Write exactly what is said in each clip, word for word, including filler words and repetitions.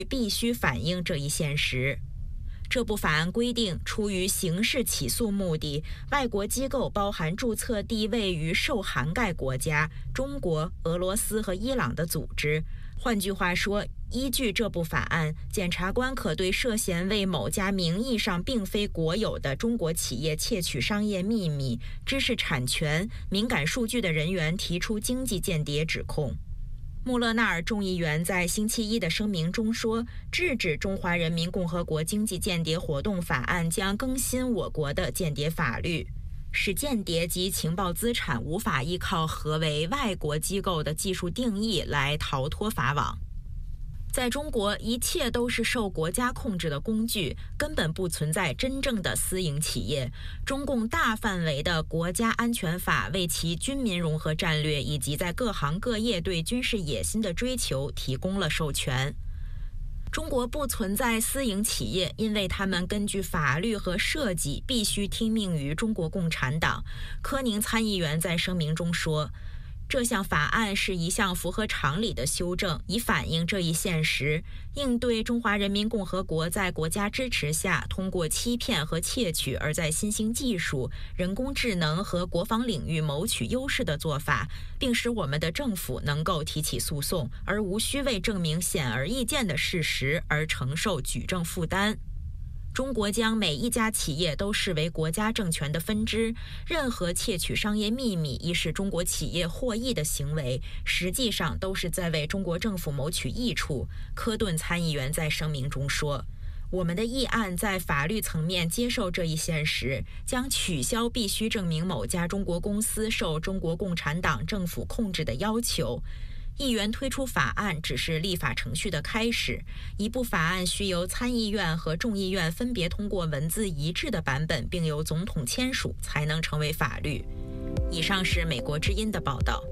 必须反映这一现实。这部法案规定，出于刑事起诉目的，外国机构包含注册地位于受涵盖国家中国、俄罗斯和伊朗的组织。换句话说，依据这部法案，检察官可对涉嫌为某家名义上并非国有的中国企业窃取商业秘密、知识产权、敏感数据的人员提出经济间谍指控。穆勒纳尔众议员在星期一的声明中说，制止中华人民共和国经济间谍活动法案将更新我国的间谍法律，使间谍及情报资产无法依靠何为外国机构的技术定义来逃脱法网。在中国，一切都是受国家控制的工具，根本不存在真正的私营企业。中共大范围的国家安全法为其军民融合战略以及在各行各业对军事野心的追求提供了授权。中国不存在私营企业，因为他们根据法律和设计必须听命于中国共产党。柯宁参议员在声明中说，这项法案是一项符合常理的修正，以反映这一现实，应对中华人民共和国在国家支持下通过欺骗和窃取而在新兴技术、人工智能和国防领域谋取优势的做法，并使我们的政府能够提起诉讼，而无需为证明显而易见的事实而承受举证负担。中国将每一家企业都视为国家政权的分支，任何窃取商业秘密以使中国企业获益的行为，实际上都是在为中国政府谋取益处。科顿参议员在声明中说，我们的议案在法律层面接受这一现实，将取消必须证明某家中国公司受中国共产党政府控制的要求。议员推出法案只是立法程序的开始，一部法案需由参议院和众议院分别通过文字一致的版本，并由总统签署，才能成为法律。以上是美国之音的报道。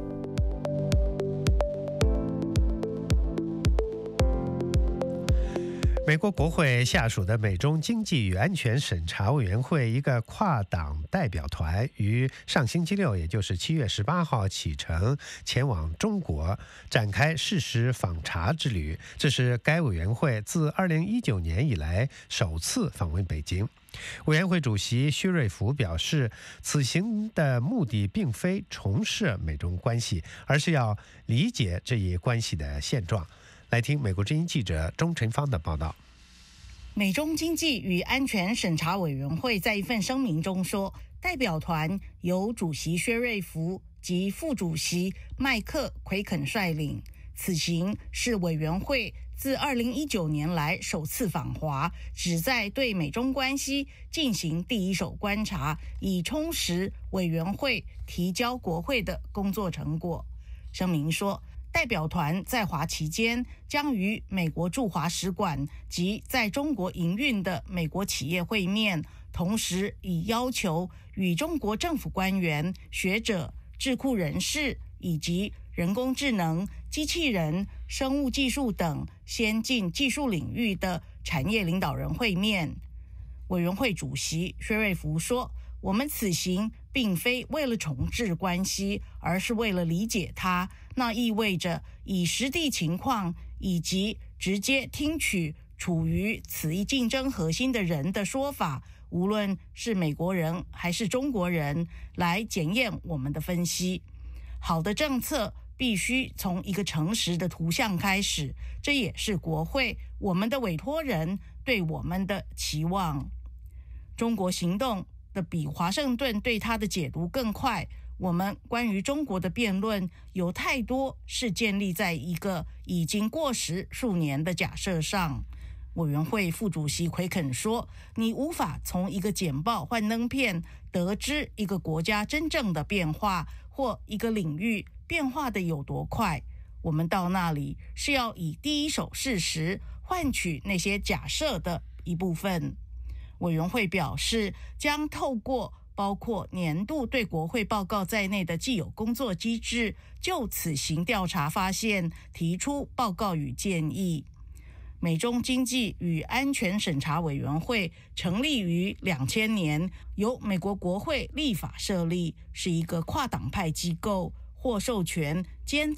美国国会下属的美中经济与安全审查委员会一个跨党代表团于上星期六，也就是七月十八号启程前往中国，展开事实访查之旅。这是该委员会自二零一九年以来首次访问北京。委员会主席薛瑞福表示，此行的目的并非重设美中关系，而是要理解这一关系的现状。来听美国之音记者钟晨芳的报道。 美中经济与安全审查委员会在一份声明中说，代表团由主席薛瑞福及副主席麦克奎肯率领。此行是委员会自二零一九年来首次访华，旨在对美中关系进行第一手观察，以充实委员会提交国会的工作成果。声明说，代表团在华期间将与美国驻华使馆及在中国营运的美国企业会面，同时已要求与中国政府官员、学者、智库人士以及人工智能、机器人、生物技术等先进技术领域的产业领导人会面。委员会主席薛瑞福说，我们此行并非为了重置关系，而是为了理解它。那意味着以实地情况以及直接听取处于此一竞争核心的人的说法，无论是美国人还是中国人，来检验我们的分析。好的政策必须从一个诚实的图像开始，这也是国会我们的委托人对我们的期望。中国行动的比华盛顿对它的解读更快。我们关于中国的辩论有太多是建立在一个已经过时数年的假设上。委员会副主席奎肯说，你无法从一个简报幻灯片得知一个国家真正的变化，或一个领域变化的有多快。我们到那里是要以第一手事实换取那些假设的一部分。委员会表示，将透过包括年度对国会报告在内的既有工作机制，就此行调查发现提出报告与建议。美中经济与安全审查委员会成立于两千年，由美国国会立法设立，是一个跨党派机构，获授权监测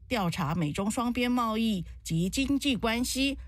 调查美中双边贸易及经济关系，